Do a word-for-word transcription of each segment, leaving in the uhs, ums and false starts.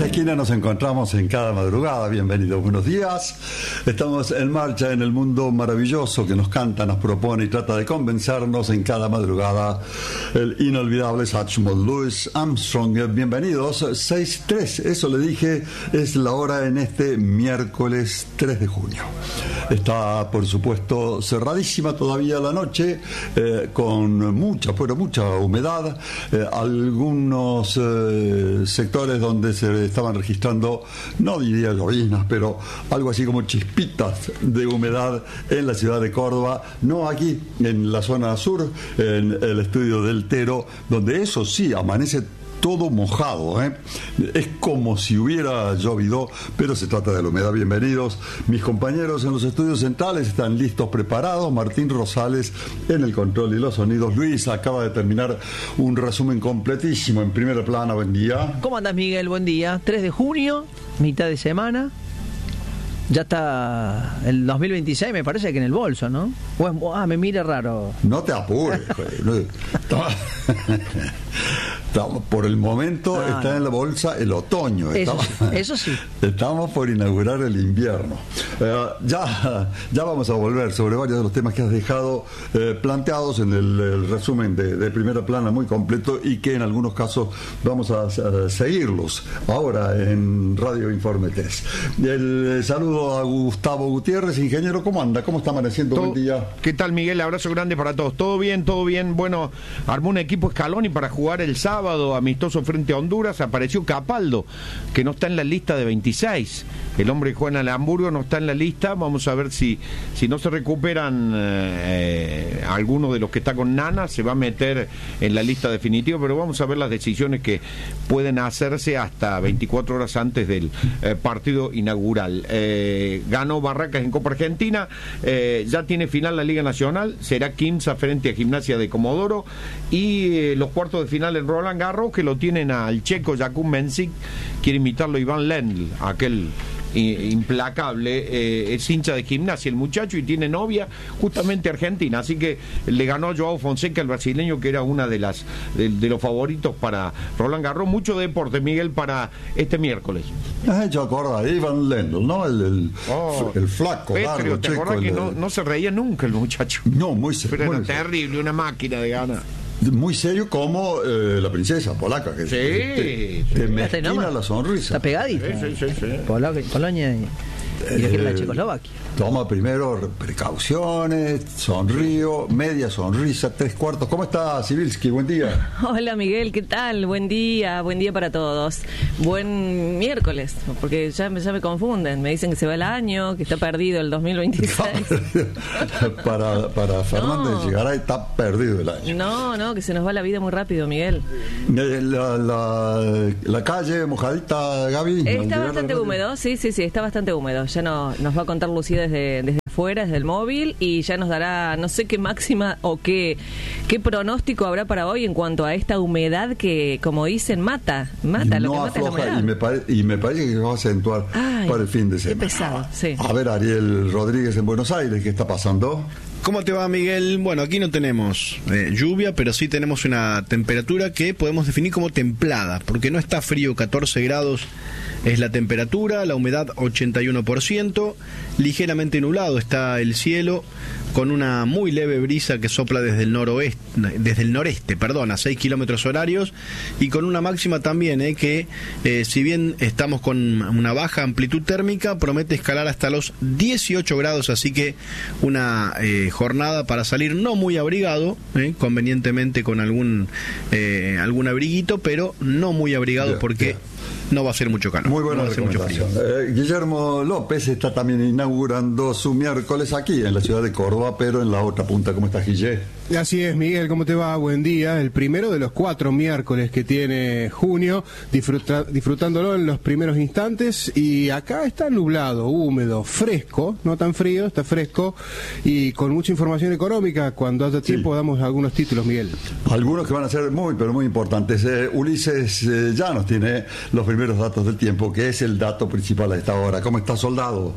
esta esquina nos encontramos en cada madrugada. Bienvenidos, buenos días. Estamos en marcha en el mundo maravilloso que nos canta, nos propone y trata de convencernos en cada madrugada. El inolvidable Satchmo Louis Armstrong. Bienvenidos, seis tres, eso le dije, es la hora en este miércoles tres de junio. Está, por supuesto, cerradísima todavía la noche, eh, con mucha, pero mucha humedad. Eh, algunos eh, sectores donde se estaban registrando, no diría lloviznas, pero algo así como chispitas de humedad en la ciudad de Córdoba, no aquí en la zona sur, en el estudio del Tero, donde eso sí amanece todo mojado, ¿eh? Es como si hubiera llovido, pero se trata de la humedad. Bienvenidos, mis compañeros en los estudios centrales están listos, preparados. Martín Rosales en el control y los sonidos. Luis acaba de terminar un resumen completísimo en Primera Plana. Buen día. ¿Cómo andas, Miguel? Buen día. tres de junio, mitad de semana. Ya está el dos mil veintiséis, me parece que en el bolso, ¿no? O es, ah, me mira raro. No te apures, güey. Estamos, por el momento ah, está no. en la bolsa el otoño. Eso, estamos, sí, eso sí. Estamos por inaugurar el invierno. Eh, ya, ya vamos a volver sobre varios de los temas que has dejado eh, planteados en el, el resumen de, de Primera Plana, muy completo, y que en algunos casos vamos a, a seguirlos ahora en Radio Informe Test. El, el saludo a Gustavo Gutiérrez, ingeniero. ¿Cómo anda? ¿Cómo está amaneciendo? Todo, buen día. ¿Qué tal, Miguel? Abrazo grande para todos. Todo bien, todo bien. Bueno, armó un equipo Scaloni para jugar el sábado amistoso frente a Honduras. Apareció Capaldo, que no está en la lista de veintiséis. El hombre que juega en el Hamburgo no está en la lista. Vamos a ver si, si no se recuperan eh, algunos de los que está con Nana, se va a meter en la lista definitiva, pero vamos a ver las decisiones que pueden hacerse hasta veinticuatro horas antes del eh, partido inaugural. Eh, ganó Barracas en Copa Argentina, eh, ya tiene final la Liga Nacional, será Quimsa frente a Gimnasia de Comodoro, y eh, los cuartos de final en Roland Garros, que lo tienen al checo Jakub Mensik, quiere imitarlo Iván Lendl, aquel implacable, eh, es hincha de Gimnasia el muchacho y tiene novia justamente argentina, así que le ganó a Joao Fonseca, el brasileño, que era una de las de, de los favoritos para Roland Garros. Mucho deporte, Miguel, para este miércoles. Has hecho acordar, Iván Lendl, ¿no? El, el, oh, el flaco, Petrio, largo, ¿te checo, acordás que el, no, no se reía nunca el muchacho? No, muy serio. Pero era muy terrible, serio. Una máquina de ganar. Muy serio como eh, la princesa polaca, que sí, te, sí. te mezquina la sonrisa. Está pegadita. Sí, sí, sí, sí. Polonia, Polonia y, y eh, la Checoslovaquia. Toma primero precauciones, sonrío, media sonrisa, tres cuartos. ¿Cómo está, Sibilski? Buen día. Hola, Miguel, ¿qué tal? Buen día, buen día para todos. Buen miércoles, porque ya me, ya me confunden. Me dicen que se va el año, que está perdido el dos mil veintiséis. para, para Fernández no. Llegará y está perdido el año. No, no, que se nos va la vida muy rápido, Miguel. La, la, la calle mojadita, Gaby. Está bastante húmedo, sí, sí, sí, está bastante húmedo. Ya no, nos va a contar Lucía desde, desde fuera, desde el móvil, y ya nos dará no sé qué máxima o qué, qué pronóstico habrá para hoy en cuanto a esta humedad que, como dicen, mata, mata, no lo que mata es la humedad. Y me, pare, y me parece que se va a acentuar Ay, para el fin de semana. Qué pesado, sí. A ver, Ariel Rodríguez en Buenos Aires, ¿qué está pasando? ¿Cómo te va, Miguel? Bueno, aquí no tenemos eh, lluvia, pero sí tenemos una temperatura que podemos definir como templada, porque no está frío, catorce grados es la temperatura, la humedad ochenta y uno por ciento, ligeramente nublado está el cielo, con una muy leve brisa que sopla desde el noroeste, desde el noreste, perdón, a seis kilómetros horarios, y con una máxima también, eh, que eh, si bien estamos con una baja amplitud térmica, promete escalar hasta los dieciocho grados, así que una eh, jornada para salir no muy abrigado, eh, convenientemente con algún eh, algún abriguito, pero no muy abrigado, porque yeah. no va a ser mucho calor. Muy buena no recomendación. Eh, Guillermo López está también inaugurando su miércoles aquí en la ciudad de Córdoba, pero en la otra punta. ¿Cómo estás, Guille? Así es, Miguel, ¿cómo te va? Buen día. El primero de los cuatro miércoles que tiene junio, disfruta, disfrutándolo en los primeros instantes. Y acá está nublado, húmedo, fresco, no tan frío, está fresco, y con mucha información económica. Cuando haya tiempo sí. damos algunos títulos, Miguel. Algunos que van a ser muy, pero muy importantes. Eh, Ulises eh, ya nos tiene los primeros datos del tiempo, que es el dato principal a esta hora. ¿Cómo está, soldado?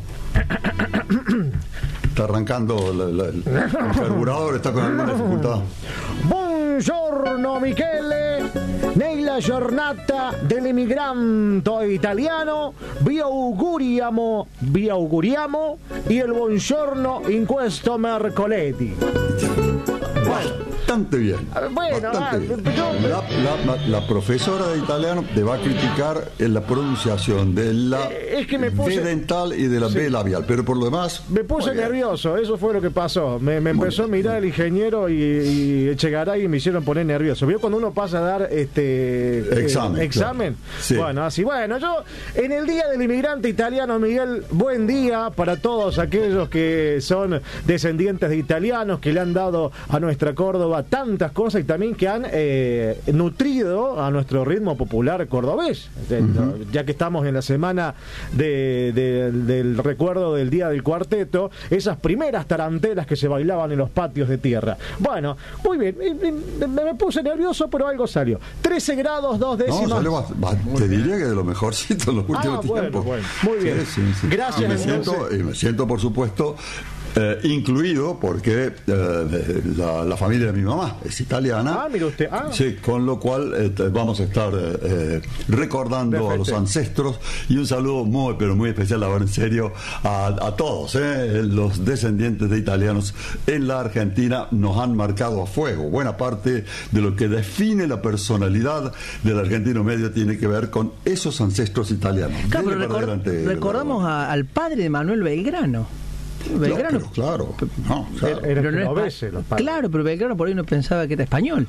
Está arrancando la, la, el, el carburador, está con alguna dificultad. Buongiorno, Michele. Nella giornata dell'emigrante italiano vi auguriamo, vi auguriamo il buongiorno in questo mercoledì. Bastante bien. Bueno, bastante ah, bien. yo- La, la- la profesora de italiano te va a criticar en la pronunciación de la Eh, es que me puse- B dental y de la B labial, pero por lo demás. Me puse muy bien. nervioso, eso fue lo que pasó. Me, me Muy empezó a bien. mirar el ingeniero y, y Echegaray y me hicieron poner nervioso. ¿Vio cuando uno pasa a dar este eh, Examen, examen? claro. Sí. Bueno, así. Bueno, yo en el Día del Inmigrante Italiano, Miguel, buen día para todos aquellos que son descendientes de italianos, que le han dado a nuestra Córdoba tantas cosas y también que han eh, nutrido a nuestro ritmo popular cordobés. Uh-huh. Ya que estamos en la semana de, de, del recuerdo del Día del Cuarteto, esas primeras tarantelas que se bailaban en los patios de tierra. Bueno, muy bien, me, me puse nervioso, pero algo salió. trece grados, dos décimas. No, salió bast- ba- te diría que de lo mejorcito en los últimos Ah, bueno, tiempos. bueno, muy bien. Sí, sí, sí. Gracias, Y me siento, entonces. y me siento, por supuesto, eh, incluido porque eh, la, la familia de mi mamá es italiana. Ah, mire usted. Ah. Sí, con lo cual eh, te- vamos a estar eh, eh, recordando Perfecto. a los ancestros y un saludo muy, pero muy especial, ahora en serio, a, a todos. eh, los descendientes de italianos en la Argentina nos han marcado a fuego. Buena parte de lo que define la personalidad del argentino medio tiene que ver con esos ancestros italianos. Claro, Dele pero para recor- adelante, recordamos a- al padre de Manuel Belgrano. Belgrano. No, pero claro, no, claro. Era pero no es genoveses pa- los padres. claro, pero Belgrano por ahí no pensaba que era español.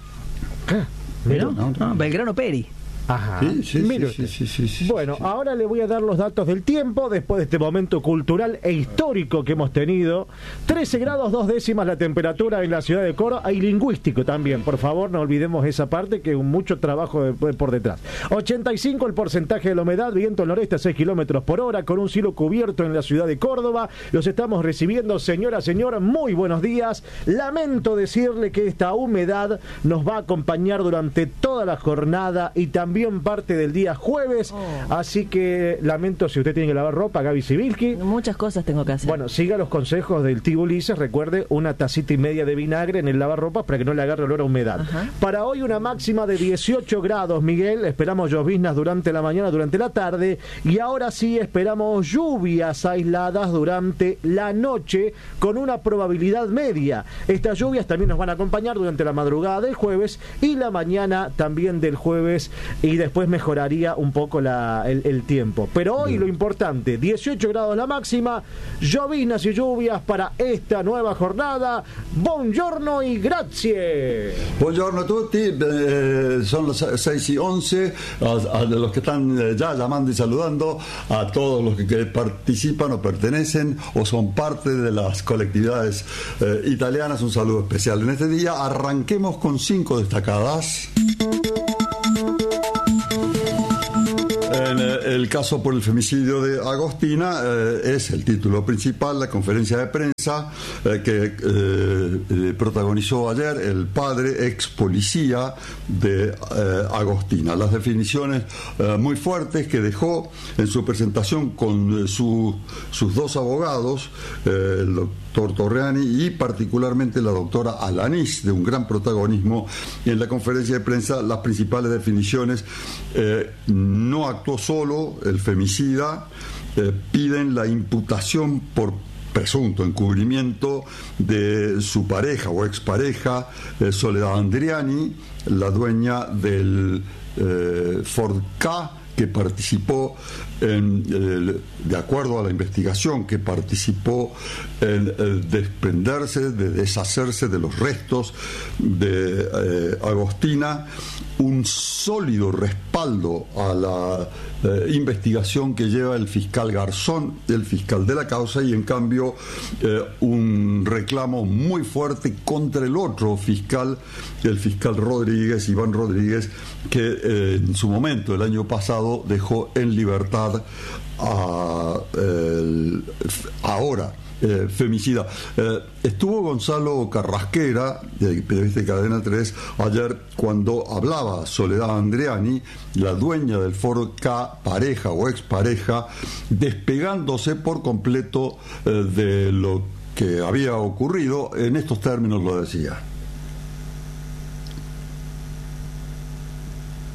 Mira. ¿No? no, no. No, Belgrano Peri. Ajá. Sí, sí, Mire sí, usted. sí, sí, sí, Bueno, sí. ahora le voy a dar los datos del tiempo después de este momento cultural e histórico que hemos tenido. trece grados, dos décimas la temperatura en la ciudad de Córdoba y lingüístico también. Por favor, no olvidemos esa parte que es mucho trabajo de- por detrás. ochenta y cinco el porcentaje de la humedad, viento al noreste a seis kilómetros por hora, con un cielo cubierto en la ciudad de Córdoba. Los estamos recibiendo, señora, señor, muy buenos días. Lamento decirle que esta humedad nos va a acompañar durante toda la jornada y también parte del día jueves, Oh. así que lamento si usted tiene que lavar ropa, Gaby Sibilski. Muchas cosas tengo que hacer. Bueno, siga los consejos del tío Ulises, recuerde una tacita y media de vinagre en el lavarropas para que no le agarre olor a humedad. Ajá. Para hoy una máxima de dieciocho grados, Miguel, esperamos lloviznas durante la mañana, durante la tarde, y ahora sí esperamos lluvias aisladas durante la noche con una probabilidad media. Estas lluvias también nos van a acompañar durante la madrugada del jueves y la mañana también del jueves, y después mejoraría un poco la, el, el tiempo. Pero hoy lo importante, dieciocho grados la máxima, lloviznas y lluvias para esta nueva jornada. Buongiorno y grazie. Buongiorno a tutti, eh, son las seis y once, a, a los que están eh, ya llamando y saludando, a todos los que, que participan o pertenecen o son parte de las colectividades eh, italianas, un saludo especial. En este día arranquemos con cinco destacadas. En eh, el caso por el femicidio de Agostina eh, es el título principal, la conferencia de prensa eh, que eh, eh, protagonizó ayer el padre ex policía de eh, Agostina. Las definiciones eh, muy fuertes que dejó en su presentación con eh, su, sus dos abogados, eh, el doctor Torreani y particularmente la doctora Alanís, de un gran protagonismo en la conferencia de prensa. Las principales definiciones: eh, no actuó solo el femicida, eh, piden la imputación por presunto encubrimiento de su pareja o expareja, eh, Soledad Andriani, la dueña del eh, Ford K, que participó en, eh, de acuerdo a la investigación, que participó en eh, desprenderse, de deshacerse de los restos de eh, Agostina. Un sólido respaldo a la eh, investigación que lleva el fiscal Garzón, el fiscal de la causa, y en cambio eh, un reclamo muy fuerte contra el otro fiscal, el fiscal Rodríguez, Iván Rodríguez, que eh, en su momento, el año pasado, dejó en libertad a el, ahora Eh, femicida. Eh, estuvo Gonzalo Carrasquera, de periodista de Cadena tres, ayer cuando hablaba Soledad Andriani, la dueña del Ford K, pareja o expareja, despegándose por completo eh, de lo que había ocurrido. En estos términos lo decía.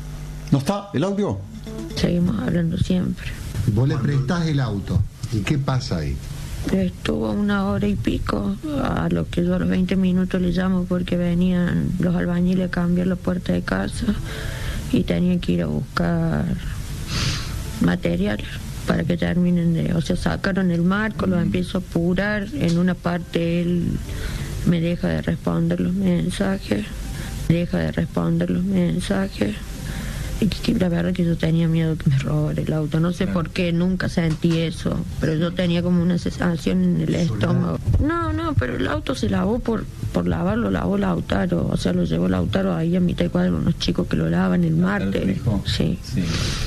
¿No está el audio? Seguimos hablando siempre. Vos le prestás el auto. ¿Y qué pasa ahí? Estuvo una hora y pico, a lo que yo a los veinte minutos le llamo porque venían los albañiles a cambiar la puerta de casa y tenían que ir a buscar material para que terminen de... O sea, sacaron el marco, lo empiezo a apurar, en una parte él me deja de responder los mensajes, me deja de responder los mensajes. Y la verdad que yo tenía miedo que me robara el auto, no sé claro. por qué, nunca sentí eso, pero yo tenía como una sensación en el estómago. No, no, pero el auto se lavó por por lavarlo, lavó Lautaro, o sea, lo llevó Lautaro ahí a mitad de cuadro, unos chicos que lo lavan el martes. Sí. sí.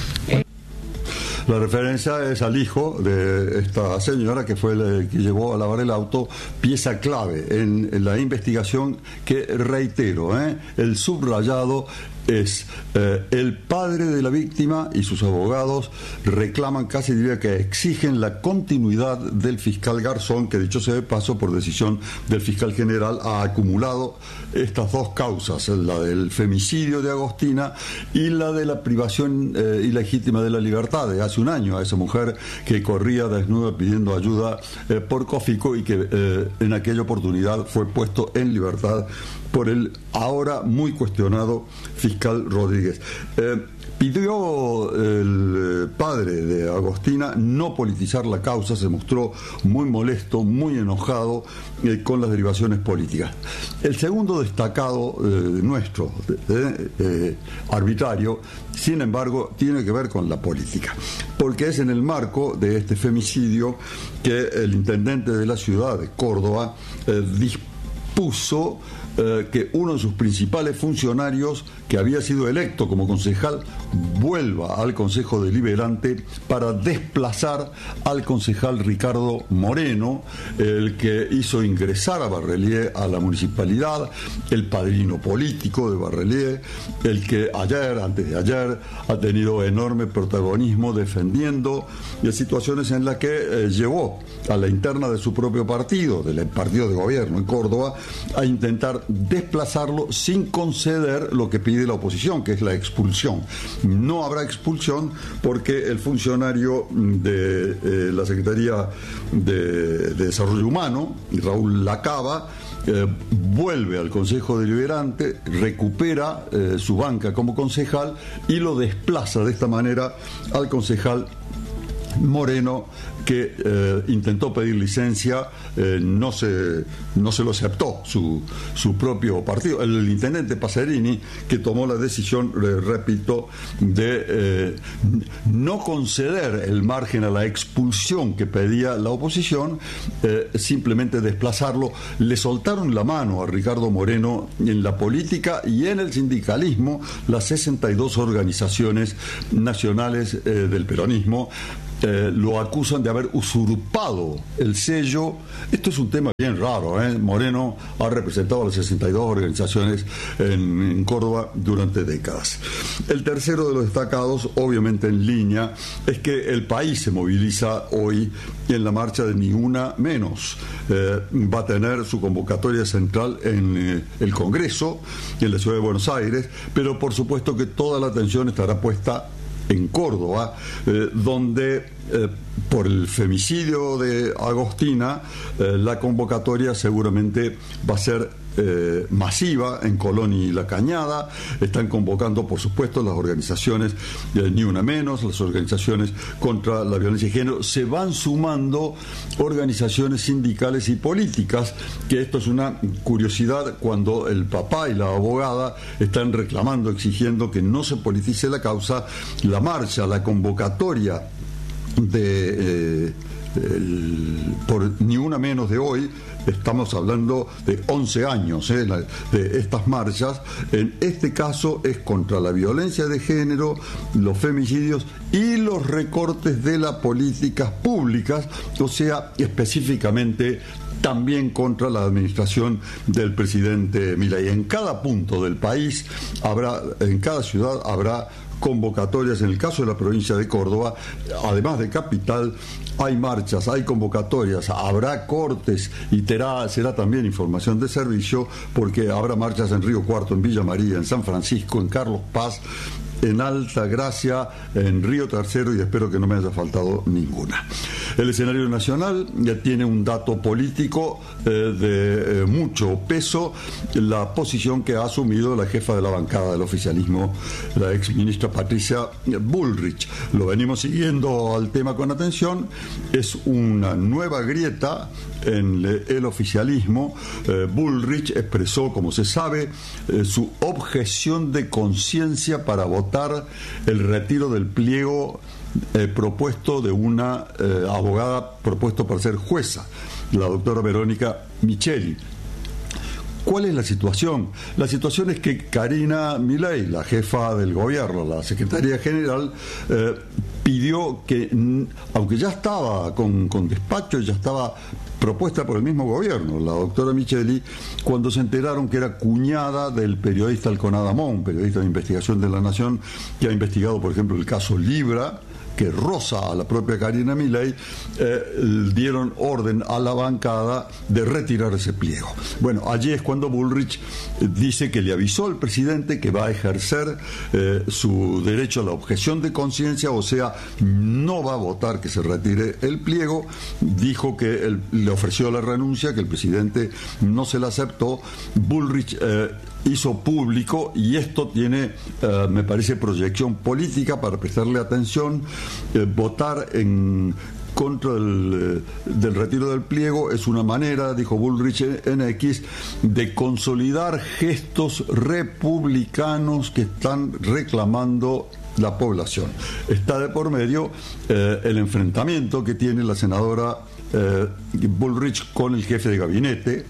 La referencia es al hijo de esta señora que fue el que llevó a lavar el auto, pieza clave en, en la investigación que, reitero, ¿eh? el subrayado es eh, el padre de la víctima y sus abogados reclaman, casi diría que exigen la continuidad del fiscal Garzón, que dicho sea de paso, por decisión del fiscal general, ha acumulado estas dos causas, la del femicidio de Agostina y la de la privación eh, ilegítima de la libertad de hace un año a esa mujer que corría desnuda pidiendo ayuda eh, por Cófico y que eh, en aquella oportunidad fue puesto en libertad por el ahora muy cuestionado fiscal Rodríguez. Eh, pidió el padre de Agostina no politizar la causa, se mostró muy molesto, muy enojado eh, con las derivaciones políticas. El segundo destacado eh, nuestro, eh, eh, arbitrario, sin embargo, tiene que ver con la política, porque es en el marco de este femicidio que el intendente de la ciudad de Córdoba eh, dispuso Eh, que uno de sus principales funcionarios, que había sido electo como concejal, vuelva al Consejo Deliberante para desplazar al concejal Ricardo Moreno, el que hizo ingresar a Barrelier a la municipalidad, el padrino político de Barrelier, el que ayer, antes de ayer, ha tenido enorme protagonismo defendiendo situaciones en las que eh, llevó a la interna de su propio partido, del partido de gobierno en Córdoba, a intentar desplazarlo sin conceder lo que pide la oposición, que es la expulsión. No habrá expulsión porque el funcionario de eh, la Secretaría de, de Desarrollo Humano, Raúl Lacaba, eh, vuelve al Consejo Deliberante, recupera eh, su banca como concejal y lo desplaza de esta manera al concejal Moreno, que eh, intentó pedir licencia, eh, no se no se lo aceptó su, su propio partido. El intendente Pacerini, que tomó la decisión, eh, repito, de eh, no conceder el margen a la expulsión que pedía la oposición, eh, simplemente desplazarlo. Le soltaron la mano a Ricardo Moreno en la política y en el sindicalismo, las sesenta y dos organizaciones nacionales eh, del peronismo. Eh, lo acusan de haber usurpado el sello. Esto es un tema bien raro, ¿eh? Moreno ha representado a las sesenta y dos organizaciones en, en Córdoba durante décadas. El tercero de los destacados, obviamente en línea, es que el país se moviliza hoy en la marcha de Ni Una Menos. Eh, va a tener su convocatoria central en eh, el Congreso, en la ciudad de Buenos Aires, pero por supuesto que toda la atención estará puesta en Córdoba, eh, donde eh, por el femicidio de Agostina eh, la convocatoria seguramente va a ser eh, masiva en Colón y La Cañada. Están convocando, por supuesto, las organizaciones eh, Ni Una Menos, las organizaciones contra la violencia de género. Se van sumando organizaciones sindicales y políticas, que esto es una curiosidad cuando el papá y la abogada están reclamando, exigiendo que no se politice la causa. La marcha, la convocatoria de eh, el, por Ni Una Menos de hoy, estamos hablando de once años eh, de estas marchas. En este caso es contra la violencia de género, los femicidios y los recortes de las políticas públicas, o sea, específicamente también contra la administración del presidente Milei. En cada punto del país habrá, en cada ciudad habrá convocatorias. En el caso de la provincia de Córdoba, además de capital, hay marchas, hay convocatorias, habrá cortes y terá, será también información de servicio, porque habrá marchas en Río Cuarto, en Villa María, en San Francisco, en Carlos Paz, en Alta Gracia, en Río Tercero, y espero que no me haya faltado ninguna. El escenario nacional ya tiene un dato político eh, de eh, mucho peso, la posición que ha asumido la jefa de la bancada del oficialismo, la ex ministra Patricia Bullrich. Lo venimos siguiendo al tema con atención. Es una nueva grieta en el oficialismo. eh, Bullrich expresó, como se sabe, eh, su objeción de conciencia para votar el retiro del pliego eh, propuesto de una eh, abogada propuesto para ser jueza, la doctora Verónica Micheli. ¿Cuál es la situación? La situación es que Karina Milei, la jefa del gobierno, la secretaria general, eh, pidió que, aunque ya estaba con, con despacho, ya estaba propuesta por el mismo gobierno, la doctora Micheli, cuando se enteraron que era cuñada del periodista Alconada Mon, periodista de investigación de La Nación, que ha investigado, por ejemplo, el caso Libra, que roza a la propia Karina Milei, eh, dieron orden a la bancada de retirar ese pliego. Bueno, allí es cuando Bullrich dice que le avisó al presidente que va a ejercer eh, su derecho a la objeción de conciencia, o sea, no va a votar que se retire el pliego. Dijo que él, le ofreció la renuncia, que el presidente no se la aceptó. Bullrich eh, hizo público, y esto tiene, eh, me parece, proyección política para prestarle atención. Eh, votar en contra del, del retiro del pliego es una manera, dijo Bullrich en X, de consolidar gestos republicanos que están reclamando la población. Está de por medio eh, el enfrentamiento que tiene la senadora eh, Bullrich con el jefe de gabinete,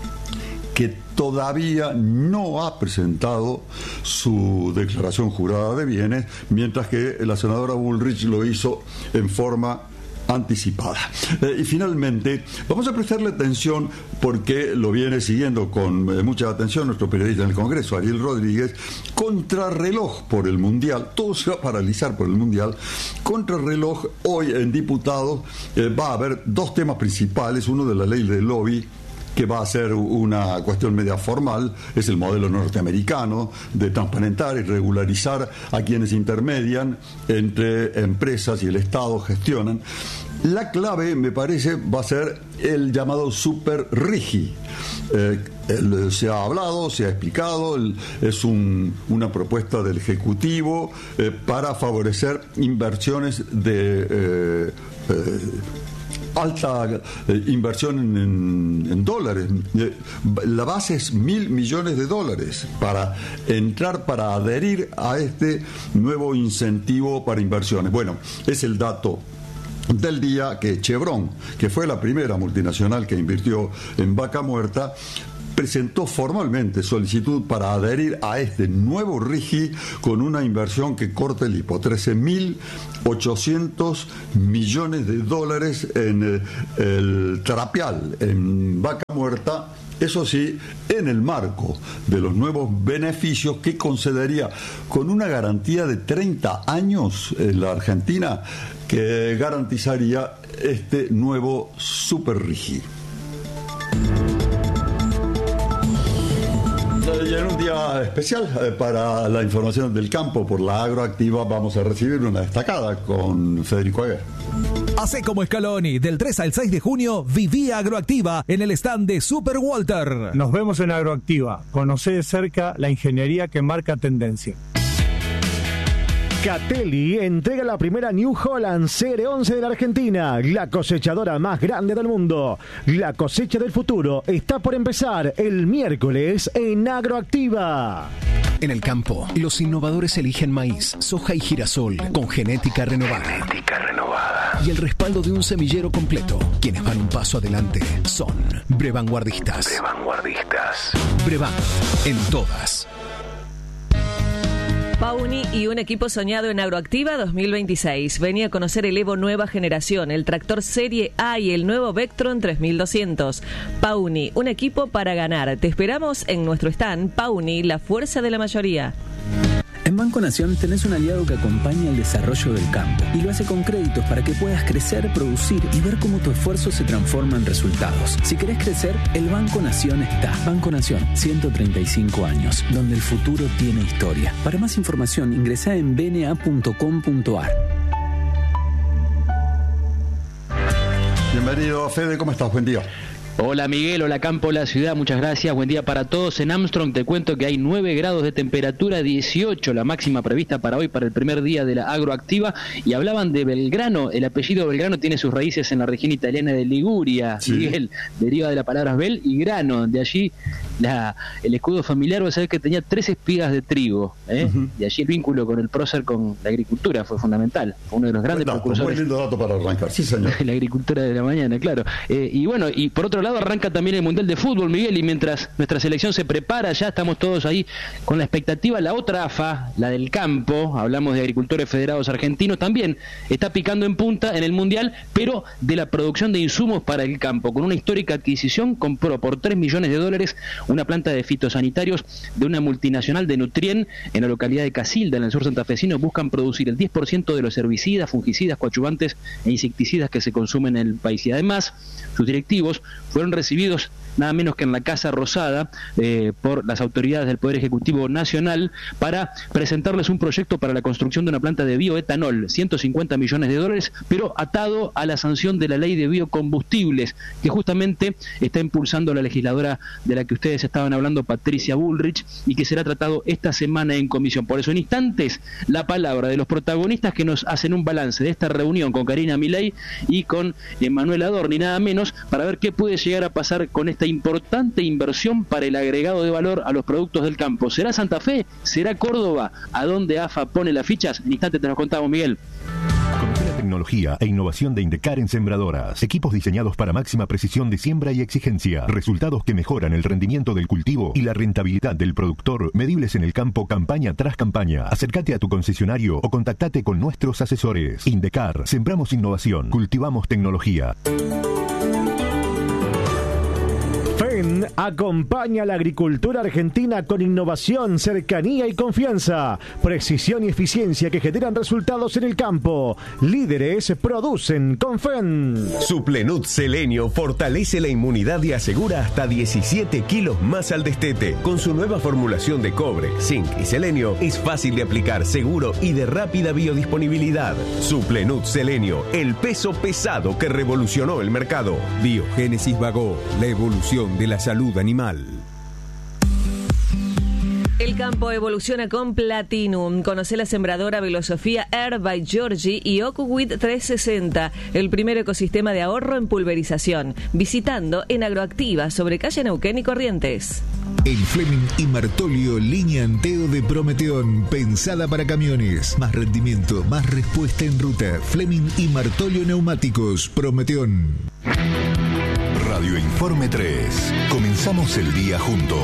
que todavía no ha presentado su declaración jurada de bienes, mientras que la senadora Bullrich lo hizo en forma anticipada. Eh, y finalmente, vamos a prestarle atención, porque lo viene siguiendo con eh, mucha atención nuestro periodista en el Congreso, Ariel Rodríguez, contrarreloj por el Mundial. Todo se va a paralizar por el Mundial. Contrarreloj, hoy en diputados eh, va a haber dos temas principales. Uno de la ley del lobby, que va a ser una cuestión media formal, es el modelo norteamericano de transparentar y regularizar a quienes intermedian entre empresas y el Estado gestionan. La clave, me parece, va a ser el llamado Super Rigi. Eh, el, se ha hablado, se ha explicado, el, es un, una propuesta del Ejecutivo eh, para favorecer inversiones de... Eh, eh, alta eh, inversión en, en, en dólares. Eh, la base es mil millones de dólares para entrar, para adherir a este nuevo incentivo para inversiones. Bueno, es el dato del día, que Chevron, que fue la primera multinacional que invirtió en Vaca Muerta, presentó formalmente solicitud para adherir a este nuevo RIGI con una inversión que corta el hipo, trece mil ochocientos millones de dólares en eh, el Trapial, en Vaca Muerta. Eso sí, en el marco de los nuevos beneficios que concedería, con una garantía de treinta años en la Argentina, que garantizaría este nuevo Super RIGI. Y en un día especial eh, para la información del campo por la agroactiva, vamos a recibir una destacada con Federico Aguer. Hacé como Scaloni, del tres al seis de junio, viví Agroactiva en el stand de Super Walter. Nos vemos en Agroactiva. Conocé de cerca la ingeniería que marca tendencia. Catelli entrega la primera New Holland C R once de la Argentina, la cosechadora más grande del mundo. La cosecha del futuro está por empezar el miércoles en Agroactiva. En el campo, los innovadores eligen maíz, soja y girasol con genética renovada. Genética renovada. Y el respaldo de un semillero completo. Quienes van un paso adelante son Brevanguardistas. Brevanguardistas. Brevan, en todas. Pauni y un equipo soñado en Agroactiva dos mil veintiséis. Venía a conocer el Evo Nueva Generación, el tractor Serie A y el nuevo Vectron tres mil doscientos. Pauni, un equipo para ganar. Te esperamos en nuestro stand. Pauni, la fuerza de la mayoría. En Banco Nación tenés un aliado que acompaña el desarrollo del campo y lo hace con créditos para que puedas crecer, producir y ver cómo tu esfuerzo se transforma en resultados. Si querés crecer, el Banco Nación está. Banco Nación, ciento treinta y cinco años, donde el futuro tiene historia. Para más información, ingresá en b n a punto com punto a r. Bienvenido, Fede, ¿cómo estás? Buen día. Hola Miguel, hola Campo, la ciudad, muchas gracias, buen día para todos. En Armstrong te cuento que hay nueve grados de temperatura, dieciocho la máxima prevista para hoy, para el primer día de la agroactiva, y hablaban de Belgrano. El apellido Belgrano tiene sus raíces en la región italiana de Liguria, sí. Miguel, deriva de las palabras Bel y grano, de allí la, el escudo familiar. Vos sabés que tenía tres espigas de trigo, ¿eh? Uh-huh. De allí el vínculo con el prócer, con la agricultura, fue fundamental, fue uno de los grandes dato, precursores. Muy lindo dato para arrancar, sí señor. La agricultura de la mañana, claro. Eh, y bueno, y por otro lado arranca también el Mundial de Fútbol, Miguel, y mientras nuestra selección se prepara, ya estamos todos ahí con la expectativa. La otra A F A, la del campo, hablamos de Agricultores Federados Argentinos, también está picando en punta en el Mundial, pero de la producción de insumos para el campo. Con una histórica adquisición, compró por tres millones de dólares una planta de fitosanitarios de una multinacional de Nutrien en la localidad de Casilda, en el sur santafesino. Buscan producir el diez por ciento de los herbicidas, fungicidas, coadyuvantes e insecticidas que se consumen en el país. Y además, sus directivos fueron recibidos nada menos que en la Casa Rosada eh, por las autoridades del Poder Ejecutivo Nacional para presentarles un proyecto para la construcción de una planta de bioetanol, ciento cincuenta millones de dólares, pero atado a la sanción de la ley de biocombustibles, que justamente está impulsando la legisladora de la que ustedes estaban hablando, Patricia Bullrich, y que será tratado esta semana en comisión. Por eso, en instantes, la palabra de los protagonistas que nos hacen un balance de esta reunión con Karina Milei y con Manuel Adorni, nada menos, para ver qué puede llegar a pasar con esta importante inversión para el agregado de valor a los productos del campo. ¿Será Santa Fe? ¿Será Córdoba? ¿A dónde A F A pone las fichas? En instante te lo contamos, Miguel. Conoce la tecnología e innovación de Indecar en sembradoras. Equipos diseñados para máxima precisión de siembra y exigencia. Resultados que mejoran el rendimiento del cultivo y la rentabilidad del productor, medibles en el campo campaña tras campaña. Acércate a tu concesionario o contactate con nuestros asesores. Indecar, sembramos innovación, cultivamos tecnología. FEN acompaña a la agricultura argentina con innovación, cercanía y confianza, precisión y eficiencia que generan resultados en el campo. Líderes producen con FEN. Suplenut Selenio fortalece la inmunidad y asegura hasta diecisiete kilos más al destete. Con su nueva formulación de cobre, zinc y selenio, es fácil de aplicar, seguro y de rápida biodisponibilidad. Suplenut Selenio, el peso pesado que revolucionó el mercado. Biogénesis Bagó, la evolución de la salud animal. El campo evoluciona con Platinum. Conoce la sembradora Velosofía Air by Georgie y Ocuwit trescientos sesenta, el primer ecosistema de ahorro en pulverización. Visitando en Agroactiva, sobre calle Neuquén y Corrientes. El Fleming y Martolio línea Anteo de Prometeón, pensada para camiones. Más rendimiento, más respuesta en ruta. Fleming y Martolio Neumáticos, Prometeón. Radio Informe tres. Comenzamos el día juntos.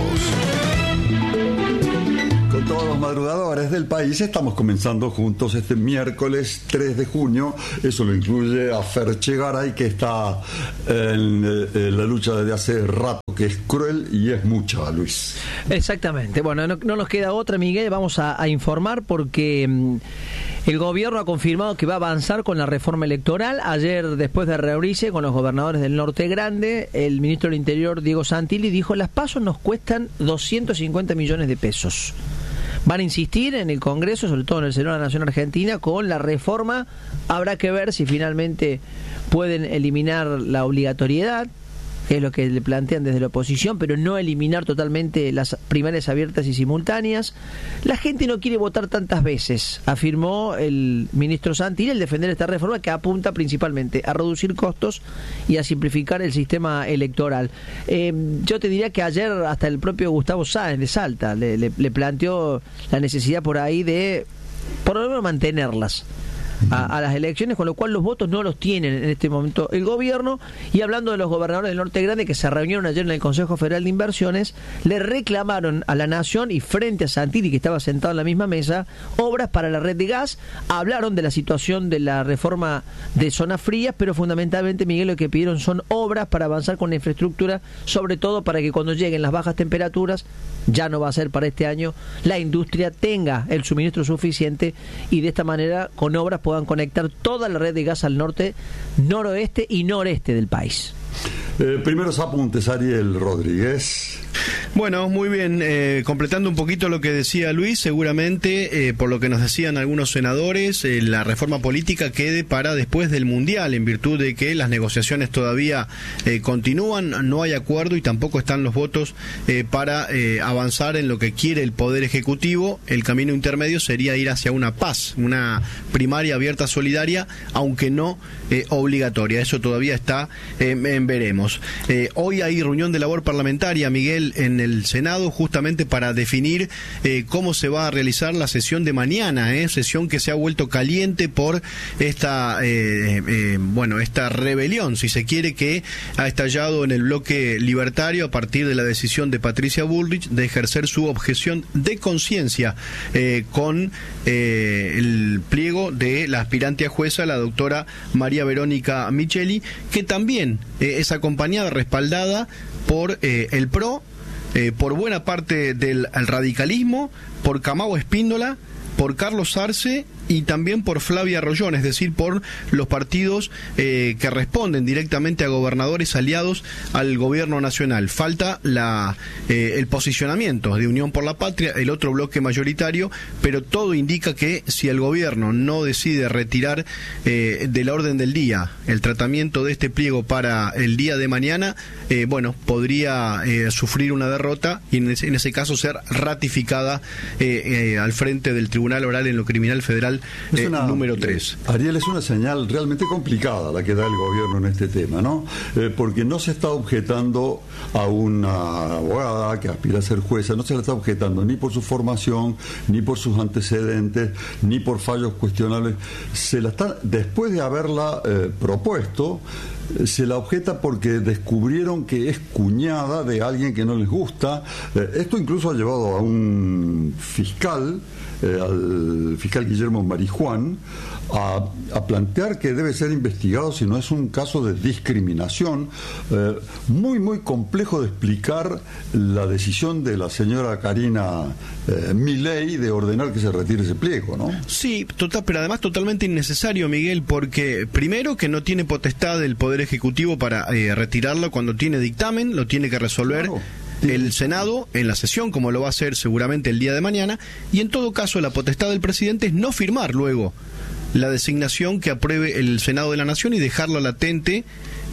Con todos los madrugadores del país estamos comenzando juntos este miércoles tres de junio. Eso lo incluye a Ferche Garay, que está en, en la lucha desde hace rato, que es cruel y es mucha, Luis. Exactamente. Bueno, no, no nos queda otra, Miguel. Vamos a, a informar porque mmm, el gobierno ha confirmado que va a avanzar con la reforma electoral. Ayer, después de reunirse con los gobernadores del Norte Grande, el ministro del Interior, Diego Santilli, dijo: las pasos nos cuestan doscientos cincuenta millones de pesos. Van a insistir en el Congreso, sobre todo en el Senado de la Nación Argentina, con la reforma. Habrá que ver si finalmente pueden eliminar la obligatoriedad, que es lo que le plantean desde la oposición, pero no eliminar totalmente las primarias abiertas y simultáneas. La gente no quiere votar tantas veces, afirmó el ministro Santilli, al defender esta reforma que apunta principalmente a reducir costos y a simplificar el sistema electoral. Eh, yo te diría que ayer hasta el propio Gustavo Sáenz de Salta le, le, le planteó la necesidad por ahí de por lo menos mantenerlas. a, a las elecciones, con lo cual los votos no los tienen en este momento el gobierno. Y hablando de los gobernadores del Norte Grande que se reunieron ayer en el Consejo Federal de Inversiones, le reclamaron a la Nación y frente a Santilli, que estaba sentado en la misma mesa, obras para la red de gas. Hablaron de la situación de la reforma de zonas frías, pero fundamentalmente, Miguel, lo que pidieron son obras para avanzar con la infraestructura, sobre todo para que cuando lleguen las bajas temperaturas, ya no va a ser para este año, la industria tenga el suministro suficiente y de esta manera con obras puedan conectar toda la red de gas al norte, noroeste y noreste del país. Eh, primeros apuntes, Ariel Rodríguez. Bueno, muy bien, eh, completando un poquito lo que decía Luis, seguramente, eh, por lo que nos decían algunos senadores, eh, la reforma política quede para después del Mundial, en virtud de que las negociaciones todavía eh, continúan, no hay acuerdo y tampoco están los votos eh, para eh, avanzar en lo que quiere el Poder Ejecutivo. El camino intermedio sería ir hacia una paz, una primaria abierta solidaria, aunque no eh, obligatoria. Eso todavía está eh, en veremos. Eh, hoy hay reunión de labor parlamentaria, Miguel, en el Senado, justamente para definir eh, cómo se va a realizar la sesión de mañana, eh, sesión que se ha vuelto caliente por esta eh, eh, bueno, esta rebelión, si se quiere, que ha estallado en el bloque libertario a partir de la decisión de Patricia Bullrich de ejercer su objeción de conciencia eh, con eh, el pliego de la aspirante a jueza, la doctora María Verónica Micheli, que también eh, es acompañada, respaldada por eh, el P R O, Eh, por buena parte del radicalismo, por Camao Espíndola, por Carlos Arce y también por Flavia Arroyón, es decir, por los partidos eh, que responden directamente a gobernadores aliados al gobierno nacional. Falta la eh, el posicionamiento de Unión por la Patria, el otro bloque mayoritario, pero todo indica que si el gobierno no decide retirar eh, de la orden del día el tratamiento de este pliego para el día de mañana, eh, bueno, podría eh, sufrir una derrota y en ese, en ese caso ser ratificada eh, eh, al frente del Tribunal Oral en lo Criminal Federal eh, una, número tres. Ariel, es una señal realmente complicada la que da el gobierno en este tema, ¿no? Eh, porque no se está objetando a una abogada que aspira a ser jueza, no se la está objetando ni por su formación, ni por sus antecedentes, ni por fallos cuestionables. Se la está, después de haberla eh, propuesto, se la objeta porque descubrieron que es cuñada de alguien que no les gusta. Eh, esto incluso ha llevado a un fiscal, eh, al fiscal Guillermo Marijuán, a, a plantear que debe ser investigado si no es un caso de discriminación. Eh, muy, muy complejo de explicar la decisión de la señora Karina eh, Milei de ordenar que se retire ese pliego, ¿no? Sí, total, pero además totalmente innecesario, Miguel, porque primero que no tiene potestad del Poder Ejecutivo para eh, retirarlo cuando tiene dictamen, lo tiene que resolver claro. el Senado en la sesión, como lo va a hacer seguramente el día de mañana, y en todo caso la potestad del presidente es no firmar luego la designación que apruebe el Senado de la Nación y dejarla latente,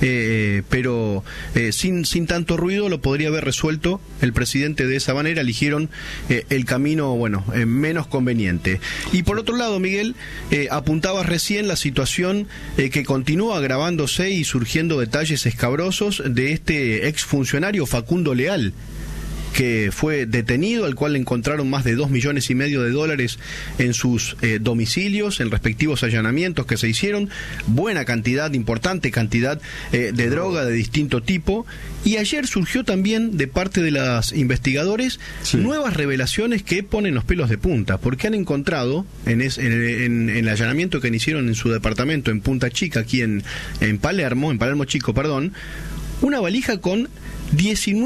eh, pero eh, sin, sin tanto ruido lo podría haber resuelto el presidente de esa manera. Eligieron eh, el camino, bueno, eh, menos conveniente. Y por otro lado, Miguel, eh, apuntabas recién la situación eh, que continúa agravándose y surgiendo detalles escabrosos de este exfuncionario Facundo Leal, que fue detenido, al cual le encontraron más de dos millones y medio de dólares en sus eh, domicilios, en respectivos allanamientos que se hicieron, buena cantidad, importante cantidad eh, de droga de distinto tipo. Y ayer surgió también de parte de los investigadores sí. nuevas revelaciones que ponen los pelos de punta, porque han encontrado en, es, en, en, en el allanamiento que hicieron en su departamento en Punta Chica, aquí en, en Palermo, en Palermo Chico, perdón, una valija con diecinueve